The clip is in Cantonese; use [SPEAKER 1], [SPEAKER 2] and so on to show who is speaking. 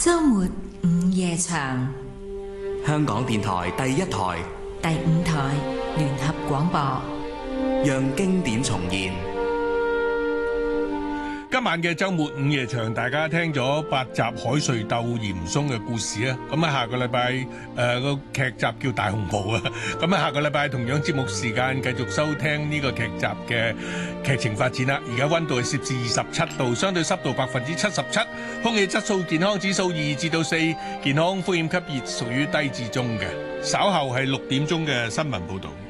[SPEAKER 1] 周末午夜場，
[SPEAKER 2] 香港電台第一台、
[SPEAKER 1] 第5台聯合廣播，
[SPEAKER 2] 讓經典重現。
[SPEAKER 3] 今晚嘅周末午夜場，大家聽咗8集海瑞鬥嚴嵩嘅故事啊！咁啊，下個禮拜個劇集叫大紅袍啊！咁啊，下個禮拜同樣節目時間繼續收聽呢個劇集嘅劇情發展啦。而家溫度係攝氏27度，相對濕度77%，空氣質素健康指數2至4，健康風險級別屬於低至中嘅。稍後係6點鐘嘅新聞報導。